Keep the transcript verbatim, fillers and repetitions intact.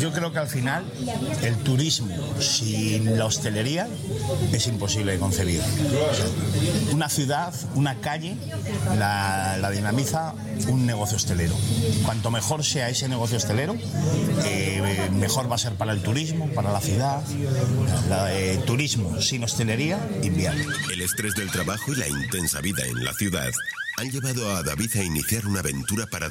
Yo creo que al final el turismo sin la hostelería es imposible de concebir. Una ciudad, una calle, la, la dinamiza un negocio hostelero. Cuanto mejor sea ese negocio hostelero, eh, mejor va a ser para el turismo, para la ciudad. La, eh, turismo sin hostelería, inviable. El estrés del trabajo y la intensa vida en la ciudad han llevado a David a iniciar una aventura para